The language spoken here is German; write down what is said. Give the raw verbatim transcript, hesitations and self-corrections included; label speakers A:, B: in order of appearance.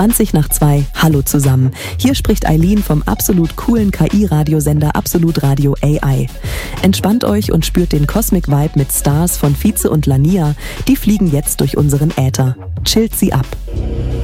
A: zwanzig nach zwei. Hallo zusammen. Hier spricht Eileen vom absolut coolen K I-Radiosender Absolut Radio A I. Entspannt euch und spürt den Cosmic Vibe mit Stars von Fize und Lania. Die fliegen jetzt durch unseren Äther. Chillt sie ab.